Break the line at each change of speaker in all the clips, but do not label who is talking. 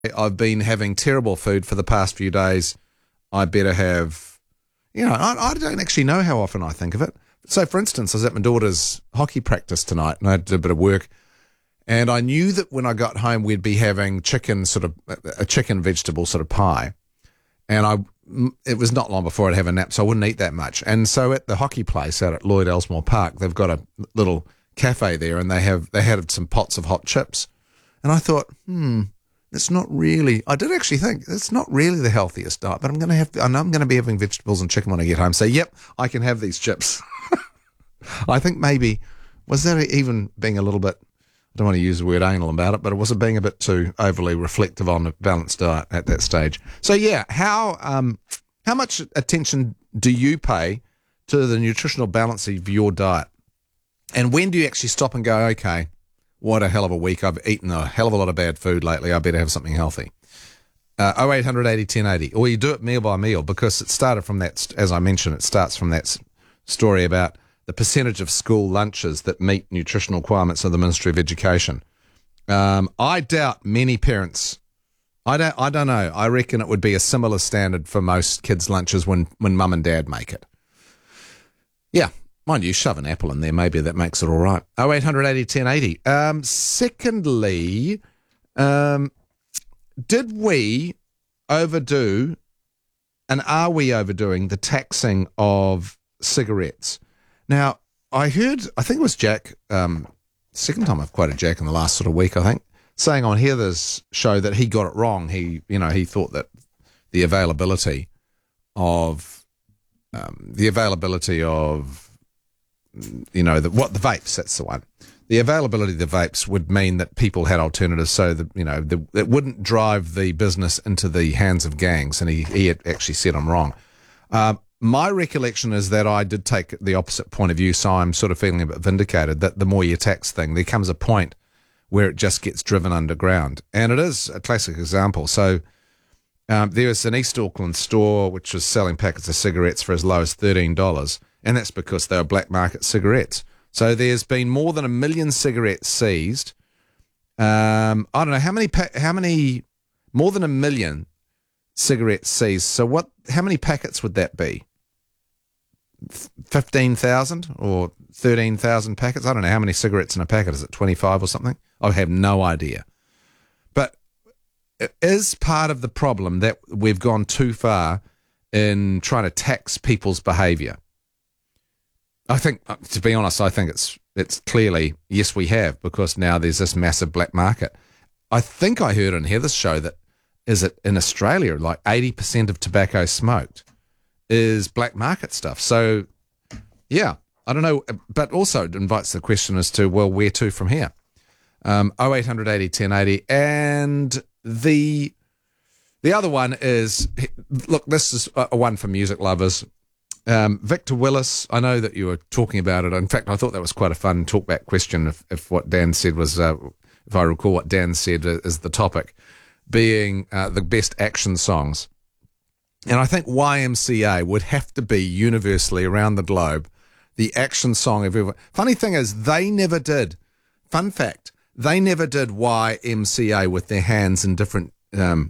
I've been having terrible food for the past few days. I better have, I don't actually know how often I think of it. So, for instance, I was at my daughter's hockey practice tonight and I did a bit of work. And I knew that when I got home, we'd be having a chicken vegetable sort of pie. And it was not long before I'd have a nap, so I wouldn't eat that much. And so at the hockey place out at Lloyd Elsmore Park, they've got a little cafe there, and they had some pots of hot chips. And I thought, it's not really. I did actually think it's not really the healthiest diet, but I know I'm going to be having vegetables and chicken when I get home. So yep, I can have these chips. I think maybe was that even being a little bit. I don't want to use the word anal about it, but it was being a bit too overly reflective on a balanced diet at that stage. So yeah, how much attention do you pay to the nutritional balance of your diet? And when do you actually stop and go, okay, what a hell of a week. I've eaten a hell of a lot of bad food lately. I better have something healthy. 0800 80 10 80. Or you do it meal by meal, because it started from that, as I mentioned, it starts from that story about the percentage of school lunches that meet nutritional requirements of the Ministry of Education. I doubt many parents, I don't know, I reckon it would be a similar standard for most kids' lunches when mum and dad make it. Yeah, mind you, shove an apple in there, maybe that makes it all right. 0800 80 10 80. Secondly, did we overdo, and are we overdoing the taxing of cigarettes? Now, I think it was Jack, second time I've quoted Jack in the last sort of week, I think, saying on Heather's show that he got it wrong. He thought that the availability of the vapes, that's the one. The availability of the vapes would mean that people had alternatives, so that, it wouldn't drive the business into the hands of gangs, and he had actually said I'm wrong. My recollection is that I did take the opposite point of view, so I'm sort of feeling a bit vindicated that the more you tax thing, there comes a point where it just gets driven underground. And it is a classic example. So there was an East Auckland store which was selling packets of cigarettes for as low as $13, and that's because they were black market cigarettes. So there's been more than 1 million cigarettes seized. I don't know, how many, more than 1 million cigarettes seized. So how many packets would that be? 15,000 or 13,000 packets? I don't know how many cigarettes in a packet. Is it 25 or something? I have no idea. But it is part of the problem that we've gone too far in trying to tax people's behaviour. I think, to be honest, I think it's clearly, yes, we have, because now there's this massive black market. I think I heard on Heather's show that, is it in Australia, like 80% of tobacco smoked is black market stuff. So, yeah, I don't know, but also it invites the question as to, well, where to from here? 0800 80 10 80. And the other one is, look, this is a one for music lovers. Victor Willis, I know that you were talking about it. In fact, I thought that was quite a fun talkback question if what Dan said was, if I recall what Dan said is the topic, being the best action songs. And I think YMCA would have to be universally around the globe the action song of everyone. Funny thing is, they never did. Fun fact, they never did YMCA with their hands in different, well,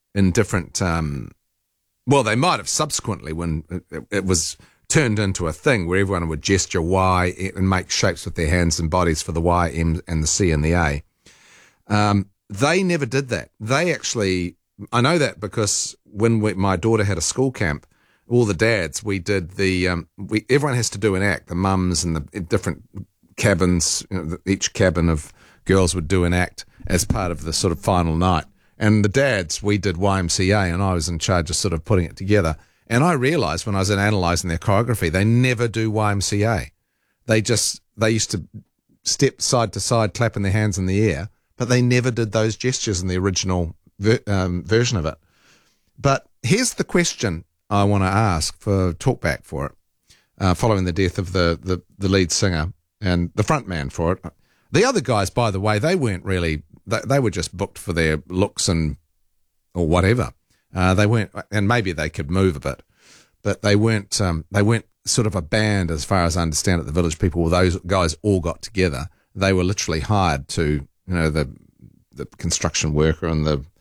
they might have subsequently when it was turned into a thing where everyone would gesture Y and make shapes with their hands and bodies for the Y, M, and the C and the A. They never did that. They actually, I know that because when my daughter had a school camp, all the dads, we did everyone has to do an act, the mums and the different cabins, each cabin of girls would do an act as part of the sort of final night. And the dads, we did YMCA, and I was in charge of sort of putting it together. And I realised when I was analysing their choreography, they never do YMCA. They used to step side to side, clapping their hands in the air, but they never did those gestures in the original version of it. But here's the question I want to ask for talkback for it, following the death of the lead singer and the front man for it. The other guys, by the way, they weren't really, they were just booked for their looks or whatever. They weren't, and maybe they could move a bit, but they weren't sort of a band as far as I understand it. The Village People, those guys all got together. They were literally hired to, the construction worker and the